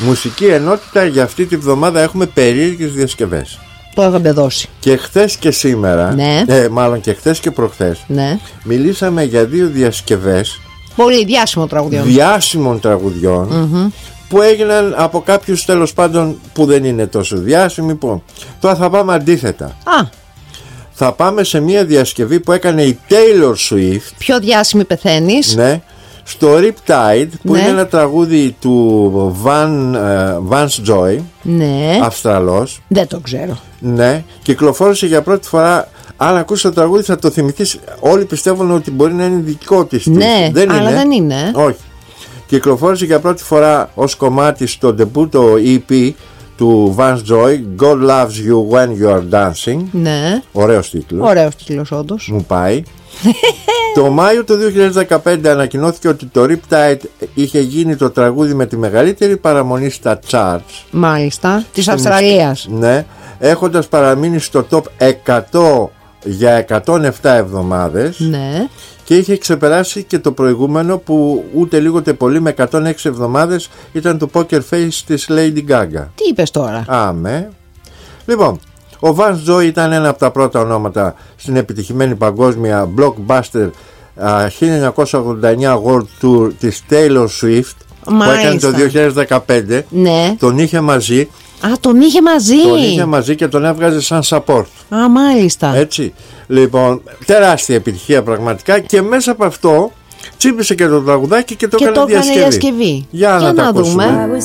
Μουσική ενότητα για αυτή τη βδομάδα έχουμε περίεργες διασκευές. Το είχαμε δώσει. Και χθες και σήμερα, ναι. Μάλλον και χθες και προχθές, ναι. Μιλήσαμε για δύο διασκευές πολύ διάσημων τραγουδιών που έγιναν από κάποιους τέλος πάντων που δεν είναι τόσο διάσημοι. Τώρα θα πάμε αντίθετα. Θα πάμε σε μια διασκευή που έκανε η Taylor Swift. Πιο διάσημη πεθαίνεις. Ναι. Στο Riptide, που είναι ένα τραγούδι του Vance Joy, ναι. Αυστραλός. Δεν το ξέρω. Ναι, κυκλοφόρησε για πρώτη φορά. Αν ακούσει το τραγούδι θα το θυμηθείς. Όλοι πιστεύουν ότι μπορεί να είναι δικό της. Ναι, αλλά δεν είναι. Όχι. Κυκλοφόρησε για πρώτη φορά ως κομμάτι στο ντεμπούτο EP του Vance Joy, God Loves You When You Are Dancing. Ναι. Ωραίος τίτλος. Ωραίος τίτλος, όντως. Μου πάει. Το Μάιο του 2015 ανακοινώθηκε ότι το Riptide είχε γίνει το τραγούδι με τη μεγαλύτερη παραμονή στα charts. Μάλιστα, της Αυστραλίας. Ναι, έχοντας παραμείνει στο top 100 για 107 εβδομάδες. Ναι. Και είχε ξεπεράσει και το προηγούμενο που ούτε λίγο ούτε πολύ με 106 εβδομάδες ήταν το Poker Face της Lady Gaga. Τι είπες τώρα? Λοιπόν, ο Vance Joy ήταν ένα από τα πρώτα ονόματα στην επιτυχημένη παγκόσμια blockbuster 1989 World Tour της Taylor Swift. Μάλιστα. Που έκανε το 2015. Ναι. Τον είχε μαζί. Τον είχε μαζί. Τον είχε μαζί και τον έβγαζε σαν support. Μάλιστα. Έτσι. Λοιπόν, τεράστια επιτυχία πραγματικά. Και μέσα από αυτό τσίπησε και το τραγουδάκι και το έκανε διασκευή. Για να το δούμε.